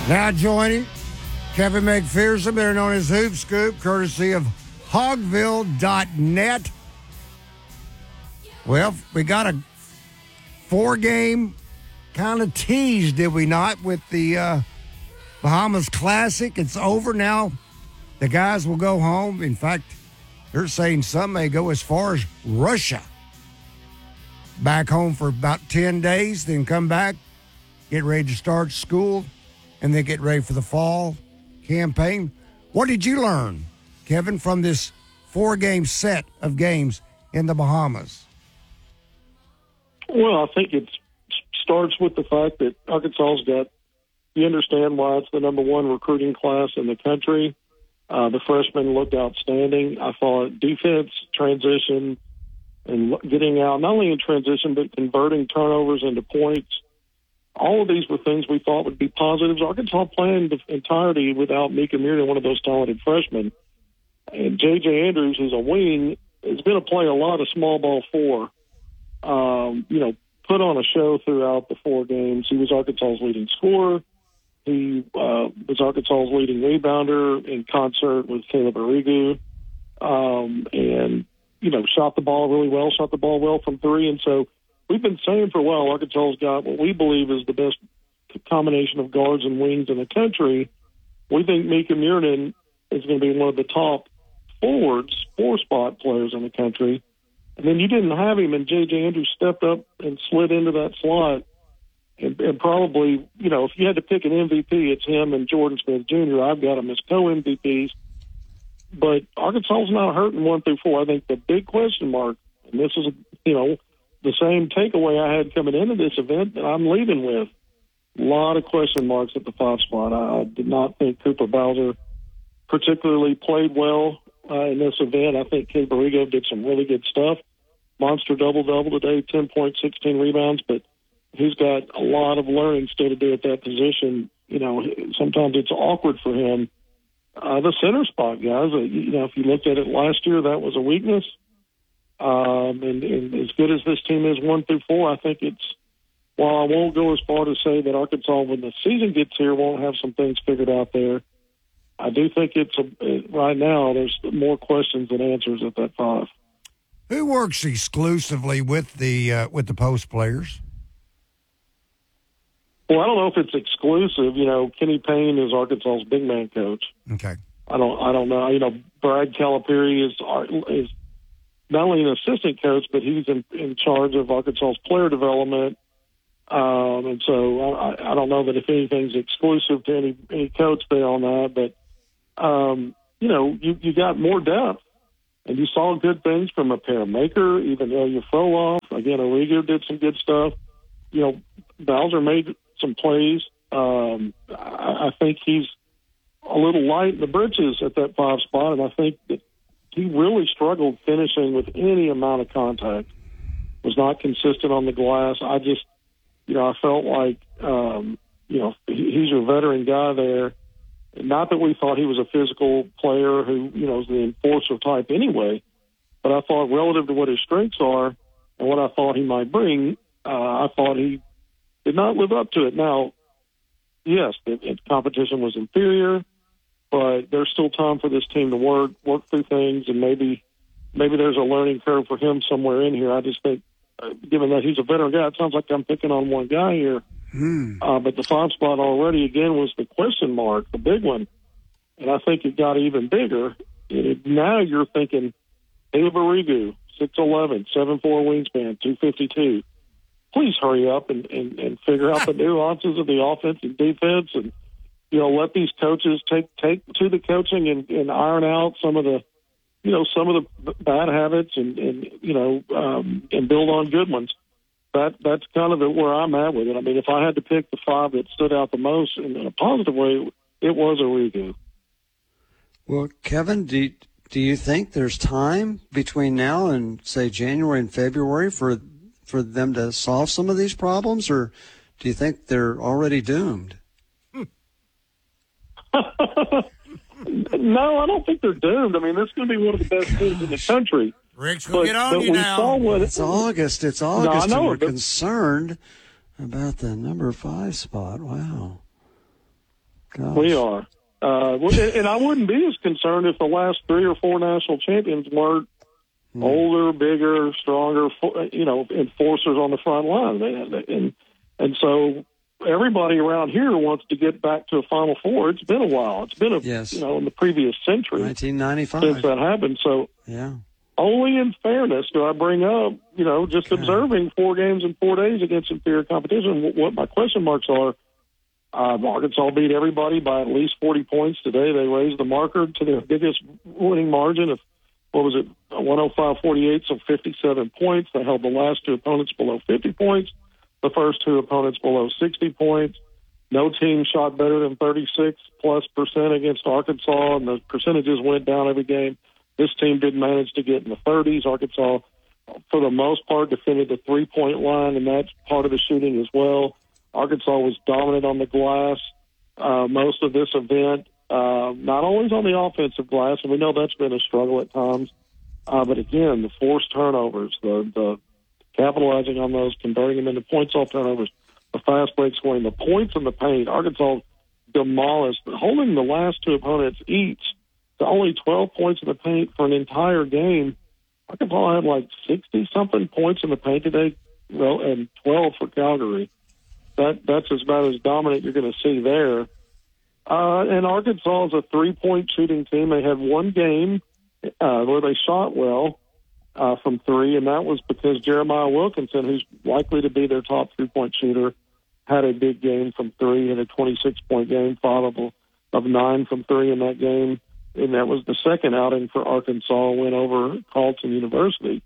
Now joining Kevin McPherson, better known as Hoop Scoop, courtesy of Hogville.net. Well, we got a 4-game kind of tease, did we not, with the Bahamas Classic? It's over now. The guys will go home. In fact, they're saying some may go as far as Russia. Back home for about 10 days, then come back, get ready to start school, and then get ready for the fall campaign. What did you learn, Kevin, from this 4-game set of games in the Bahamas? Well, I think it starts with the fact that Arkansas's got, you understand why it's the number one recruiting class in the country. The freshmen looked outstanding. I thought defense, transition, and getting out, not only in transition, but converting turnovers into points. All of these were things we thought would be positives. Arkansas playing the entirety without Mika Mirda, one of those talented freshmen. And J.J. Andrews, who's a wing, is going to play a lot of small ball 4. Put on a show throughout the 4 games. He was Arkansas's leading scorer. He was Arkansas's leading rebounder in concert with Caleb Arrigu. Shot the ball really well, shot the ball well from 3. And so we've been saying for a while, Arkansas's got what we believe is the best combination of guards and wings in the country. We think Mika Mirda is going to be one of the top forwards, 4-spot players in the country. And then you didn't have him, and J.J. Andrews stepped up and slid into that slot. And probably, if you had to pick an MVP, it's him and Jordan Smith Jr. I've got them as co-MVPs. But Arkansas's not hurting 1 through 4. I think the big question mark, and this is, the same takeaway I had coming into this event that I'm leaving with, a lot of question marks at the 5 spot. I did not think Cooper Bowser particularly played well in this event. I think Caleb Arrigu did some really good stuff. Monster double-double today, 10 points, 16 rebounds, but he's got a lot of learning still to do at that position. Sometimes it's awkward for him. The center spot, guys, if you looked at it last year, that was a weakness. And as good as this team is 1 through 4, I think while I won't go as far to say that Arkansas, when the season gets here, won't have some things figured out there, I do think right now there's more questions than answers at that 5. Who works exclusively with the post players? Well, I don't know if it's exclusive. Kenny Payne is Arkansas's big man coach. Okay. I don't know. Brad Calipari is not only an assistant coach, but he's in charge of Arkansas's player development. And so I don't know that if anything's exclusive to any coach there on that, but you got more depth. And you saw good things from a pair maker, even Ilya Frolov. Again, Arrigu did some good stuff. Bowser made some plays. I think he's a little light in the britches at that 5 spot, and I think that he really struggled finishing with any amount of contact. Was not consistent on the glass. I just, I felt like, he's your veteran guy there. Not that we thought he was a physical player who, is the enforcer type anyway, but I thought relative to what his strengths are and what I thought he might bring, I thought he did not live up to it. Now, yes, the competition was inferior, but there's still time for this team to work through things, and maybe there's a learning curve for him somewhere in here. I just think, given that he's a veteran guy, it sounds like I'm picking on one guy here. But the 5 spot already, again, was the question mark, the big one. And I think it got even bigger. Now you're thinking, Caleb Arrigu, 6'11", 7'4" wingspan, 252. Please hurry up and figure out the nuances of the offense and defense, and let these coaches take to the coaching and iron out some of the bad habits and build on good ones. That's kind of where I'm at with it. I mean, if I had to pick the 5 that stood out the most in a positive way, it was Arrigu. Well, Kevin, do you think there's time between now and, say, January and February for them to solve some of these problems, or do you think they're already doomed? No, I don't think they're doomed. I mean, this is going to be one of the best teams in the country. Rick's going to get on you now. It's August. It's August, and we're concerned about the number 5 spot. Wow. Gosh. We are. And I wouldn't be as concerned if the last 3 or 4 national champions weren't older, bigger, stronger, enforcers on the front line. And so everybody around here wants to get back to a Final Four. It's been a while. It's been in the previous century. 1995. Since that happened. So yeah. Only in fairness do I bring up, just observing 4 games in 4 days against inferior competition. What my question marks are, Arkansas beat everybody by at least 40 points today. They raised the marker to their biggest winning margin of, 105-48, so 57 points. They held the last 2 opponents below 50 points, the first 2 opponents below 60 points. No team shot better than 36+% against Arkansas, and the percentages went down every game. This team didn't manage to get in the 30s. Arkansas, for the most part, defended the 3-point line, and that's part of the shooting as well. Arkansas was dominant on the glass most of this event, not always on the offensive glass, and we know that's been a struggle at times. But again, the forced turnovers, the capitalizing on those, converting them into points off turnovers, the fast break scoring, the points in the paint. Arkansas demolished, holding the last 2 opponents each to only 12 points in the paint for an entire game. Arkansas had like 60-something points in the paint today, and 12 for Calgary. That's about as dominant you're going to see there. And Arkansas is a 3-point shooting team. They had 1 game where they shot well from 3, and that was because Jeremiah Wilkinson, who's likely to be their top 3-point shooter, had a big game from 3 in a 26-point game, 5 of 9 from 3 in that game. And that was the second outing for Arkansas, win over Carleton University.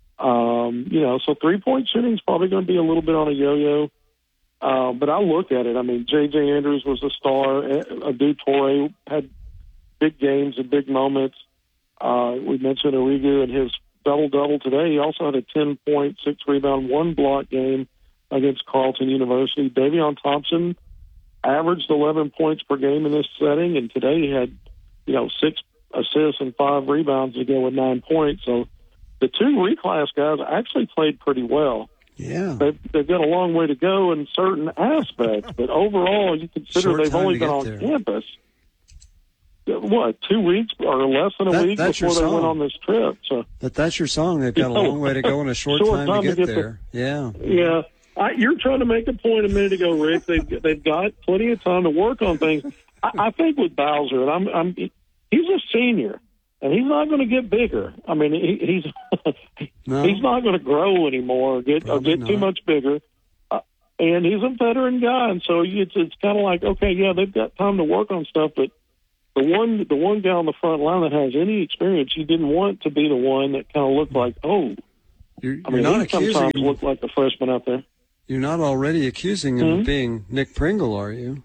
So 3-point shooting is probably going to be a little bit on a yo-yo. But I look at it. I mean, J.J. Andrews was a star. Adu Torre had big games and big moments. We mentioned Origu and his double-double today. He also had a 10-point, 6-rebound, 1-block game against Carleton University. Davion Thompson averaged 11 points per game in this setting, and today he had 6 assists and 5 rebounds to go with 9 points. So the 2 reclass guys actually played pretty well. Yeah. They've got a long way to go in certain aspects, but overall, you consider they've only been on campus, 2 weeks or less than a week before they went on this trip. So that's your song. They've got a long way to go in a short time to get there. Yeah. Yeah. You're trying to make a point a minute ago, Rick. They've got plenty of time to work on things. I think with Bowser, and he's a senior, and he's not going to get bigger. I mean, he's not going to grow anymore or get too much bigger. And he's a veteran guy, and so it's kind of like, okay, yeah, they've got time to work on stuff, but the one guy on the front line that has any experience, you didn't want to be the one that kind of looked like, he sometimes looked like a freshman out there. You're not already accusing him of being Nick Pringle, are you?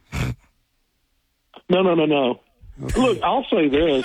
No. Okay. Look, I'll say this.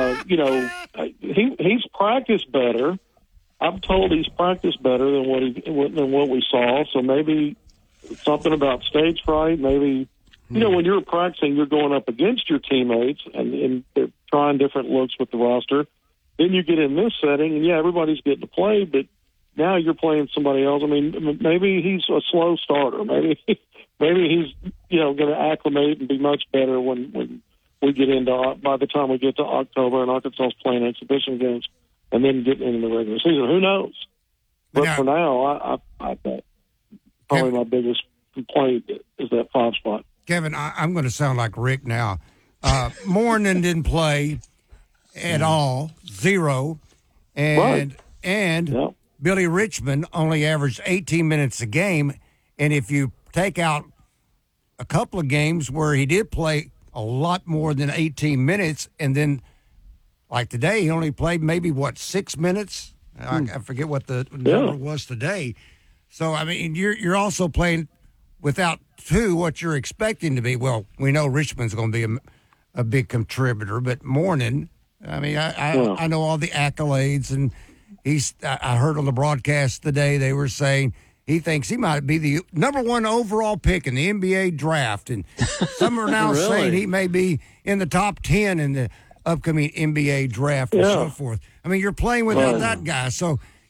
He's practiced better. I'm told he's practiced better than what we saw. So maybe something about stage fright. Maybe when you're practicing, you're going up against your teammates, and they're trying different looks with the roster. Then you get in this setting, and everybody's getting to play, but now you're playing somebody else. I mean, maybe he's a slow starter. Maybe he's going to acclimate and be much better when we get by the time we get to October and Arkansas's playing exhibition games and then getting into the regular season. Who knows? But for now, I bet probably my biggest complaint is that 5 spot. Kevin, I'm going to sound like Rick now. Moorman didn't play at all, 0. And Billy Richmond only averaged 18 minutes a game. And if you take out a couple of games where he did play a lot more than 18 minutes, and then like today, he only played maybe 6 minutes. I forget what the number was today. So I mean, you're also playing without 2 what you're expecting to be. Well, we know Richmond's going to be a big contributor, but Moorman, I mean, I know all the accolades, and I heard on the broadcast today they were saying he thinks he might be the number 1 overall pick in the NBA draft. And some are now saying he may be in the top 10 in the upcoming NBA draft and so forth. I mean, you're playing without that guy. So,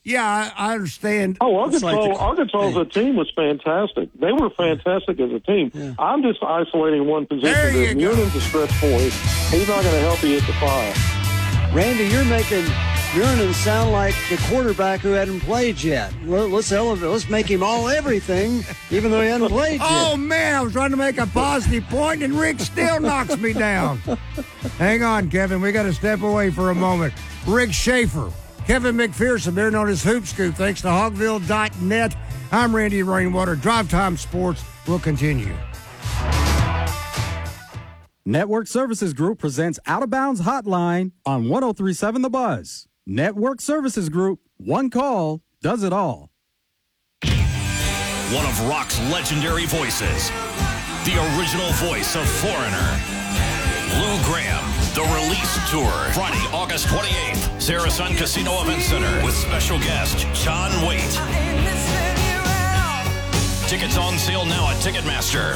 Yeah, I understand. Oh, Arkansas's Hey. team was fantastic. They were fantastic as a team. Yeah. I'm just isolating one position. There you go. Muirn's a stretch point. He's not going to help you at the 5. Randy, you're making Muirn sound like the quarterback who hadn't played yet. Let's make him all everything, even though he hadn't played Oh, yet. man, I was trying to make a positive point, and Rick still knocks me down. Hang on, Kevin. We got to step away for a moment. Rick Schaefer, Kevin McPherson, they're known as Hoop Scoop. Thanks to Hogville.net. I'm Randy Rainwater. Drive Time Sports will continue. Network Services Group presents Out of Bounds Hotline on 103.7 The Buzz. Network Services Group, one call, does it all. One of rock's legendary voices, the original voice of Foreigner, Lou Graham, The Release Tour, Friday, August 28th, Saracen Casino Event Center, with special guest John Waite. Tickets on sale now at Ticketmaster.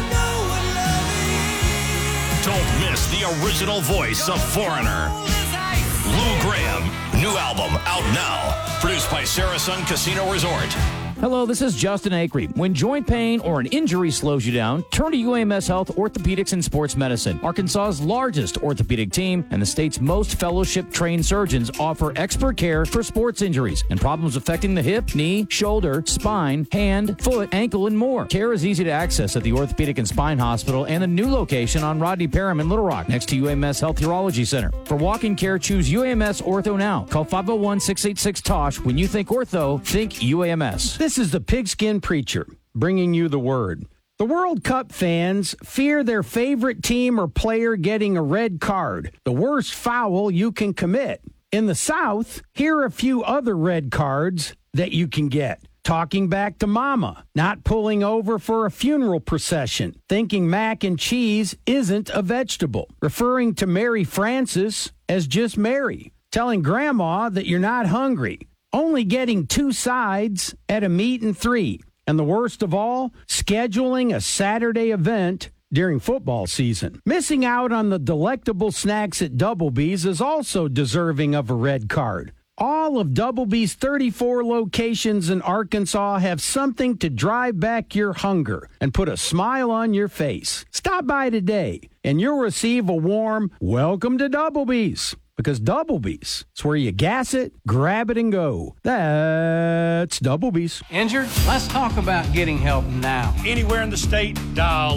Don't miss the original voice of Foreigner, Lou Graham. New album out now. Produced by Saracen Casino Resort. Hello, this is Justin Acree. When joint pain or an injury slows you down, turn to UAMS Health Orthopedics and Sports Medicine. Arkansas's largest orthopedic team and the state's most fellowship-trained surgeons offer expert care for sports injuries and problems affecting the hip, knee, shoulder, spine, hand, foot, ankle, and more. Care is easy to access at the Orthopedic and Spine Hospital and a new location on Rodney Parham in Little Rock, next to UAMS Health Urology Center. For walk-in care, choose UAMS Ortho now. Call 501-686-TOSH. When you think ortho, think UAMS. This is the Pigskin Preacher, bringing you the word. The World Cup fans fear their favorite team or player getting a red card, the worst foul you can commit. In the South, here are a few other red cards that you can get. Talking back to mama, not pulling over for a funeral procession, thinking mac and cheese isn't a vegetable, referring to Mary Frances as just Mary, telling grandma that you're not hungry, only getting 2 sides at a meat and 3. And the worst of all, scheduling a Saturday event during football season. Missing out on the delectable snacks at Double B's is also deserving of a red card. All of Double B's 34 locations in Arkansas have something to drive back your hunger and put a smile on your face. Stop by today, and you'll receive a warm welcome to Double B's. Because Double B's, it's where you gas it, grab it, and go. That's Double B's. Injured? Let's talk about getting help now. Anywhere in the state, dial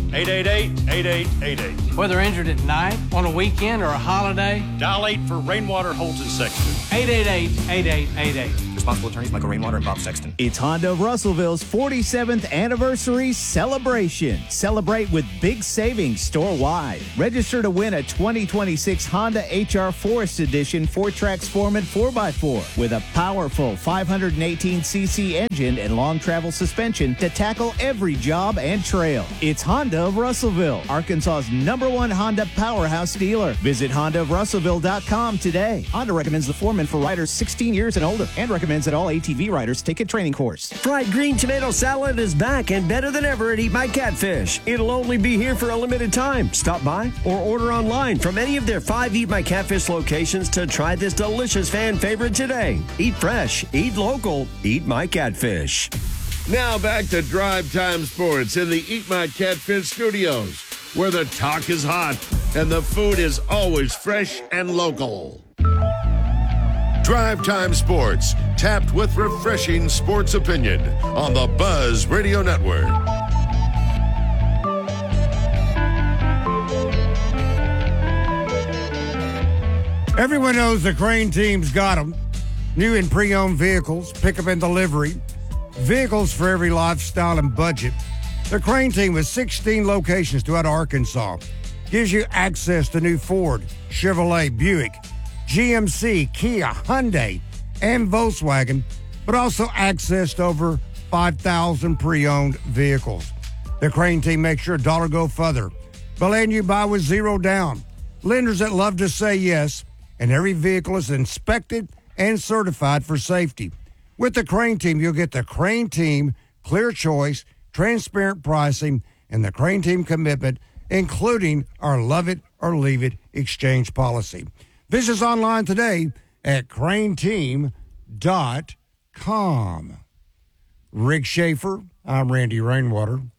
888-8888. Whether injured at night, on a weekend, or a holiday, Dial 8 for Rainwater Holton Sexton. 888-8888. Responsible attorneys Michael Rainwater and Bob Sexton. It's Honda of Russellville's 47th anniversary celebration. Celebrate with big savings store-wide. Register to win a 2026 Honda HR Forest Edition 4-Trax Foreman 4x4 with a powerful 518cc engine and long travel suspension to tackle every job and trail. It's Honda of Russellville, Arkansas's #1 Honda powerhouse dealer. Visit HondaofRussellville.com today. Honda recommends the Foreman for riders 16 years and older and recommends that all ATV riders take a training course. Fried green tomato salad is back and better than ever at Eat My Catfish. It'll only be here for a limited time. Stop by or order online from any of their 5 Eat My Catfish locations to try this delicious fan favorite today. Eat fresh, eat local, eat my catfish. Now back to Drive Time Sports in the Eat My Catfish studios, where the talk is hot and the food is always fresh and local. Drive Time Sports, tapped with refreshing sports opinion on the Buzz Radio Network. Everyone knows the Crane team's got them. New and pre-owned vehicles, pickup and delivery, vehicles for every lifestyle and budget. The Crane team with 16 locations throughout Arkansas gives you access to new Ford, Chevrolet, Buick, GMC, Kia, Hyundai, and Volkswagen, but also access to over 5,000 pre-owned vehicles. The Crane team makes your dollar go further by letting you buy with zero down. Lenders that love to say yes, and every vehicle is inspected and certified for safety. With the Crane team, you'll get the Crane team clear choice, transparent pricing, and the Crane team commitment, including our love it or leave it exchange policy. Visit us online today at craneteam.com. Rick Schaefer, I'm Randy Rainwater.